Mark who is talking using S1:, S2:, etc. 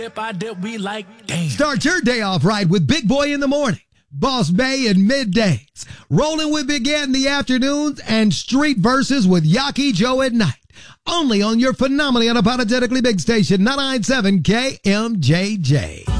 S1: Dip, I dip, we like, damn.
S2: Start your day off right with Big Boy in the morning, Boss Bay in middays, rolling with Big Ed in the afternoons, and Street Verses with Yaki Joe at night. Only on your phenomenally unapologetically big station, 997 KMJJ.